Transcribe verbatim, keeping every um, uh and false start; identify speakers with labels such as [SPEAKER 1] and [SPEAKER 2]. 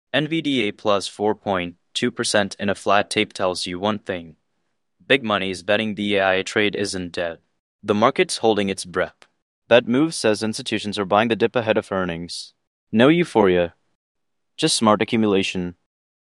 [SPEAKER 1] N V D A plus four point two percent in a flat tape tells you one thing. Big money is betting the A I trade isn't dead. The market's holding its breath. That move says institutions are buying the dip ahead of earnings. No euphoria, just smart accumulation.